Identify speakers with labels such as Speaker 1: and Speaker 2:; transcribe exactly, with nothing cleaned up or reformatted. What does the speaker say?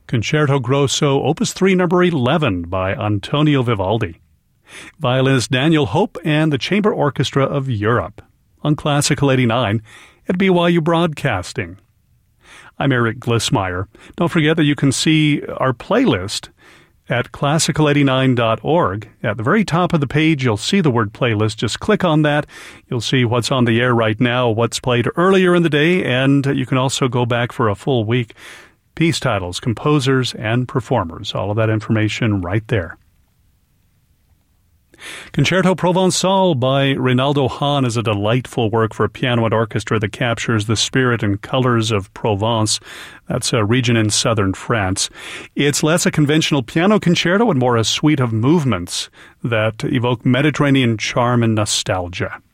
Speaker 1: Concerto Grosso, Opus three, Number eleven by Antonio Vivaldi. Violinist Daniel Hope and the Chamber Orchestra of Europe on Classical eighty-nine at B Y U Broadcasting. I'm Eric Glissmeyer. Don't forget that you can see our playlist at classical eighty-nine dot org. At the very top of the page, you'll see the word playlist. Just click on that. You'll see what's on the air right now, what's played earlier in the day, and you can also go back for a full week. Piece titles, composers, and performers. All of that information right there. Concerto Provençal by Reynaldo Hahn is a delightful work for piano and orchestra that captures the spirit and colors of Provence. That's a region in southern France. It's less a conventional piano concerto and more a suite of movements that evoke Mediterranean charm and nostalgia.